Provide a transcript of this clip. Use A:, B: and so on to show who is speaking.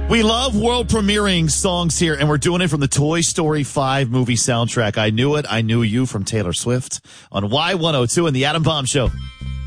A: We love world premiering songs here, and we're doing it from the Toy Story 5 movie soundtrack. I Knew It, I Knew You from Taylor Swift on Y102 and the Adam Bomb Show.